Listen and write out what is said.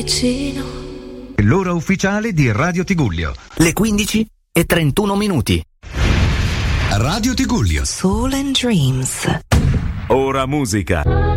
L'ora ufficiale di Radio Tigullio. Le 15:31. Radio Tigullio. Soul and Dreams. Ora musica.